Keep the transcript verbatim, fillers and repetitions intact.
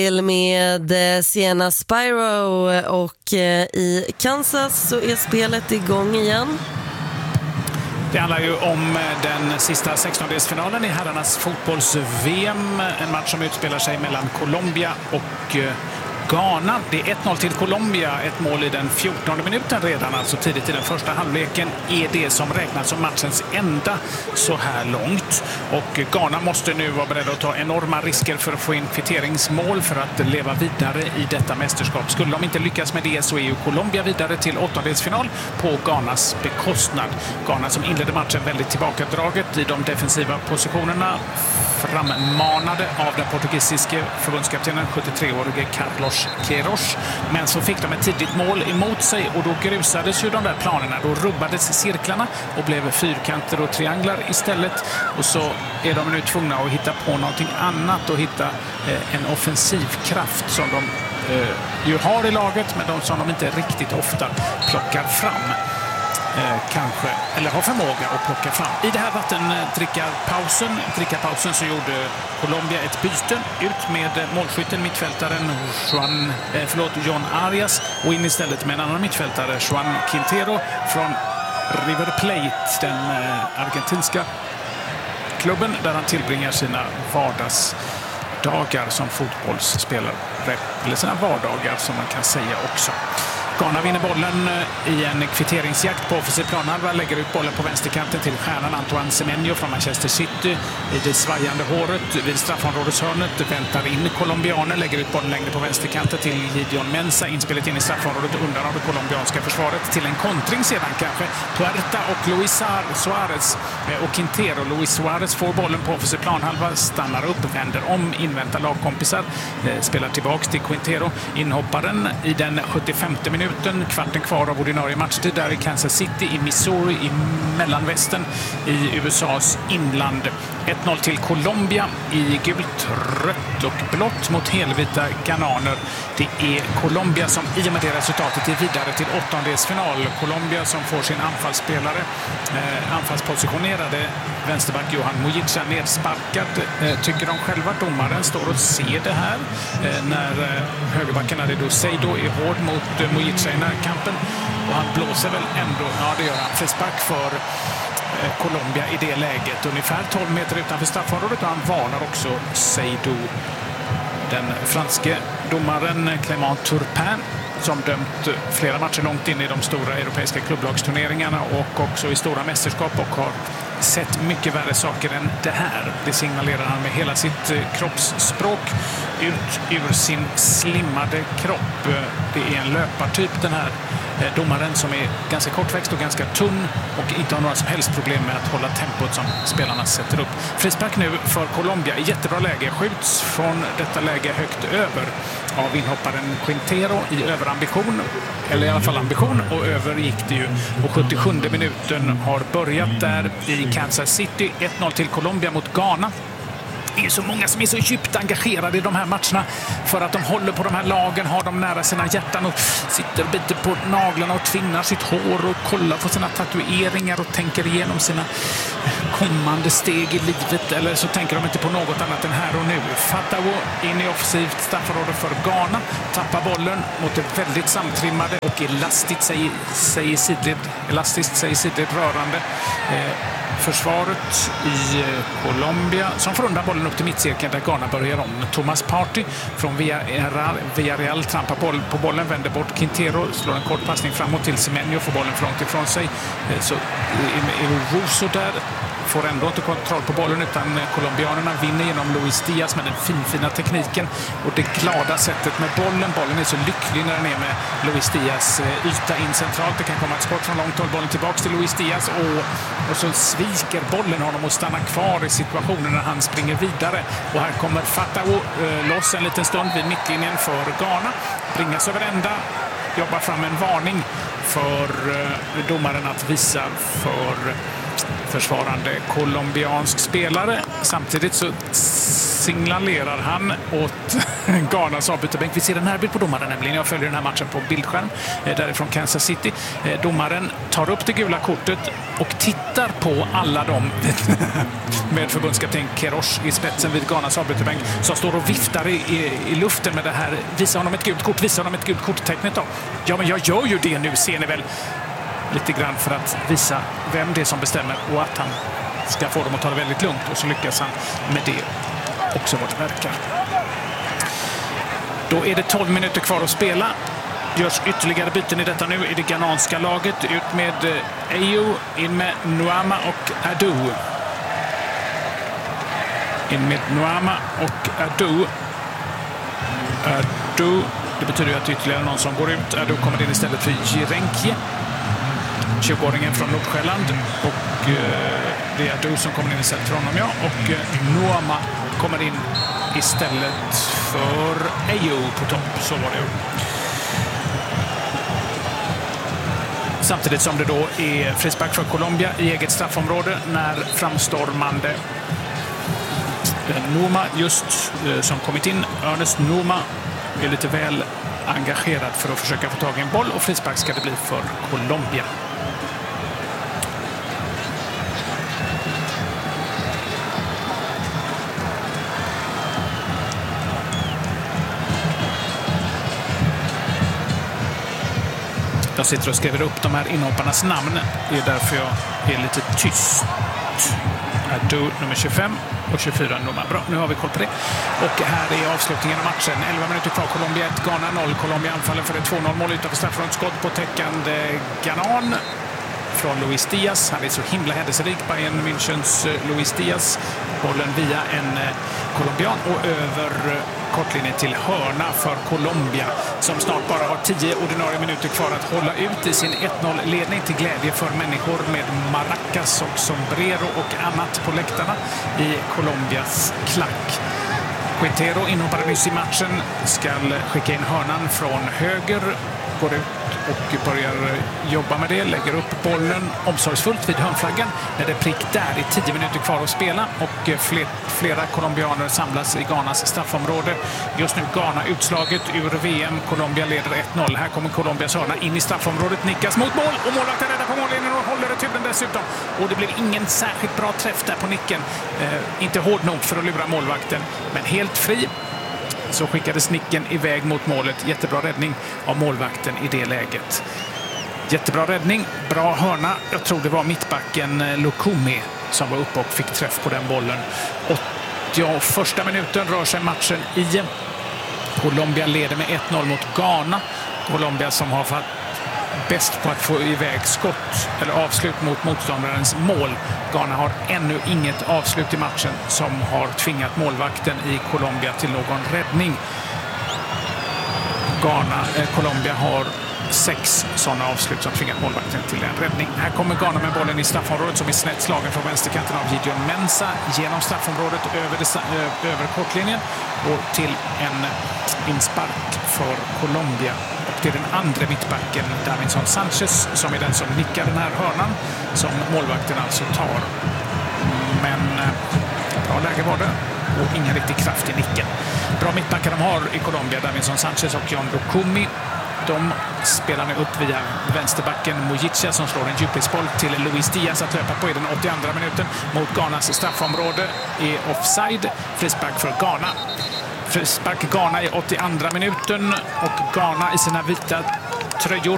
Med Sienna Spyro och i Kansas så är spelet igång igen. Det handlar ju om den sista sextondelsfinalen i herrarnas fotbolls-V M. En match som utspelar sig mellan Colombia och Ghana. Det är ett noll till Colombia, ett mål i den fjortonde minuten redan, alltså tidigt i den första halvleken, är det som räknas som matchens enda så här långt. Och Ghana måste nu vara beredda att ta enorma risker för att få in kvitteringsmål för att leva vidare i detta mästerskap. Skulle de inte lyckas med det så är ju Colombia vidare till åttondelsfinal på Ghanas bekostnad. Ghana som inledde matchen väldigt tillbakadraget i de defensiva positionerna, frammanade av den portugisiske förbundskaptenen sjuttiotre-årige Carlos Queiroz. Men så fick de ett tidigt mål emot sig och då grusades ju de där planerna. Då rubbades cirklarna och blev fyrkanter och trianglar istället. Och så är de nu tvungna att hitta på någonting annat och hitta eh, en offensiv kraft som de eh, ju har i laget, men de som de inte riktigt ofta plockar fram. Eh, kanske, eller har förmåga att plocka fram. I det här vattendrickarpausen drickarpausen så gjorde Colombia ett byte ut med målskytten, mittfältaren Juan, eh, förlåt, John Arias, och in istället med en annan mittfältare, Juan Quintero från River Plate, den eh, argentinska klubben där han tillbringar sina vardagsdagar som fotbollsspelare, eller sina vardagar som man kan säga också. Ghana vinner bollen i en kvitteringsjakt på offensiv planhalva, lägger ut bollen på vänsterkanten till stjärnan Antoine Semenyo från Manchester City. I det svajande håret vid straffområdeshörnet väntar in colombianer, lägger ut bollen längre på vänsterkanten till Gideon Mensah. Inspelet in i straffområdet undan av det colombianska försvaret till en kontring sedan kanske. Puerta och Luis Suarez och Quintero. Luis Suarez får bollen på offensiv planhalva, stannar upp, vänder om, inväntar lagkompisar, spelar tillbaks till Quintero. Inhopparen i den sjuttiofemte minuten, kvarten kvar av ordinarie matchtid där i Kansas City i Missouri i mellanvästern i U S A:s inland. ett noll till Colombia i gult, rött och blått mot helvita ghananer. Det är Colombia som i och med det resultatet är vidare till åttondelsfinal. Colombia som får sin anfallsspelare, eh, anfallspositionerade vänsterback Johan Mojica nedsparkad. Eh, tycker de själva, domaren står och ser det här eh, när eh, högerbacken Adedo Seido är hård mot eh, Mojica i närkampen, och han blåser väl ändå, ja det gör han, frispark för Colombia i det läget, ungefär tolv meter utanför straffområdet, och han varnar också Seido. Den franske domaren Clément Turpin, som dömt flera matcher långt in i de stora europeiska klubblagsturneringarna och också i stora mästerskap och har sett mycket värre saker än det här. Det signalerar han med hela sitt kroppsspråk ut ur sin slimmade kropp. Det är en löpartyp, den här domaren, som är ganska kortväxt och ganska tunn och inte har några som helst problem med att hålla tempot som spelarna sätter upp. Frispark nu för Colombia i jättebra läge. Skjuts från detta läge högt över av inhopparen Quintero i överambition, eller i alla fall ambition, och över gick det ju. Och sjuttiosjunde minuten har börjat där i Kansas City. ett noll till Colombia mot Ghana. Det är så många som är så djupt engagerade i de här matcherna för att de håller på de här lagen, har dem nära sina hjärtan och sitter och biter på naglarna och tvinnar sitt hår och kollar på sina tatueringar och tänker igenom sina kommande steg i livet, eller så tänker de inte på något annat än här och nu. Fatawo in i offensivt straffområde för Ghana, tappar bollen mot det väldigt samtrimmade och elastiskt säger, säger sidled, elastiskt säger sidled rörande eh, försvaret i Colombia, som får undan bollen upp till mittcirkeln där Ghana börjar om. Thomas Partey från Villarreal, Villarreal trampar boll på bollen, vänder bort Quintero, slår en kort passning framåt till Semenyo, får bollen för långt ifrån sig. Så är Russo där, får ändå inte kontroll på bollen, utan colombianerna vinner genom Luis Diaz med den finfina tekniken och det glada sättet med bollen. Bollen är så lycklig när den är med Luis Diaz yta in centralt. Det kan komma ett skott från långt håll, bollen tillbaks till Luis Diaz och, och så sviker bollen honom och stannar kvar i situationen när han springer vidare. Och här kommer Fatawo eh, loss en liten stund vid mittlinjen för Ghana. Bringas över ända, jobbar fram en varning för eh, domaren att visa för försvarande colombiansk spelare. Samtidigt så signalerar han åt Ghanas avbytarbänk. Vi ser en närbild på domaren nämligen. Jag följer den här matchen på bildskärm eh, därifrån Kansas City. Eh, domaren tar upp det gula kortet och tittar på alla dem med förbundskapten Kerosh i spetsen vid Ghanas avbytarbänk som står och viftar i, i, i luften med det här. Visa honom ett gult kort, visa honom ett gult kort-tecknet då. Ja, men jag gör ju det nu, ser ni väl. Lite grann för att visa vem det är som bestämmer och att han ska få dem att ta det väldigt lugnt. Och så lyckas han med det också vad det verkar. Då är det tolv minuter kvar att spela. Görs ytterligare byten i detta nu i det ghananska laget. Ut med Ayew, in med Nuama och Adu. In med Nuama och Adu. Adu, det betyder att ytterligare någon som går ut. Adu kommer in istället för Jirenkje, tjugoåringen från Nordsjälland. Och eh, det är Adu som kommer in istället för honom, ja. Och eh, Nuama kommer in istället för Ayew på topp. Så var det ju. Samtidigt som det då är frispark för Colombia i eget straffområde när framstormande Noma just eh, som kommit in. Ernest Noma är lite väl engagerad för att försöka få tag i en boll och frispark ska det bli för Colombia. Jag sitter och skriver upp de här inhopparnas namn. Det är därför jag är lite tyst. Adu nummer tjugofem och tjugofyra nummer. Bra, nu har vi koll på det. Och här är avslutningen av matchen. elva minuter kvar, Colombia ett, Ghana noll. Colombia anfaller för ett två noll mål utanför straffområdet. Skott på täckande Ghanan från Luis Diaz. Han är så himla händelserik. Bayern Münchens Luis Diaz. Bollen via en colombian och över kortlinjen till hörna för Colombia som snart bara har tio ordinarie minuter kvar att hålla ut i sin ett noll-ledning till glädje för människor med maracas och sombrero och annat på läktarna i Colombias klack. Quintero inhoppade nyss i matchen, ska skicka in hörnan från höger, går ut och börjar jobba med det, lägger upp bollen omsorgsfullt vid hörnflaggan när det är prick där i tio minuter kvar att spela och fler, flera colombianer samlas i Ghanas straffområde. Just nu Ghana utslaget ur V M, Colombia leder ett noll. Här kommer Colombias hörna in i straffområdet, nickas mot mål och målvakten räddar på mållinjen och håller returen dessutom. Och det blev ingen särskilt bra träff där på nicken. Eh, inte hård nog för att lura målvakten, men helt fri. Så skickades nicken iväg mot målet. Jättebra räddning av målvakten i det läget. Jättebra räddning, bra hörna. Jag tror det var mittbacken Lukumi som var uppe och fick träff på den bollen. åttio första minuten rör sig matchen i. Colombia leder med ett noll mot Ghana. Colombia som har varit bäst på att få iväg skott eller avslut mot motståndarens mål. Ghana har ännu inget avslut i matchen som har tvingat målvakten i Colombia till någon räddning. Ghana, eh, Colombia har sex sådana avslut som tvingat målvakten till en räddning. Här kommer Ghana med bollen i straffområdet som är snett slagen från vänsterkanten av Gideon Mensah genom straffområdet över, det, över kortlinjen och till en inspark för Colombia. Och det är den andra mittbacken, Davinson Sanchez, som är den som nickar den här hörnan som målvakten alltså tar. Men bra läge var det och ingen riktig kraft i nicken. Bra mittbackar de har i Colombia, Davinson Sanchez och John Lukumi. De spelar nu upp via vänsterbacken Mujica som slår en djupledsboll till Luis Diaz att löpa på i den åttioandra minuten mot Ghanas straffområde i offside. Frispark för Ghana. Frispark Ghana i åttioandra minuten och Ghana i sina vita tröjor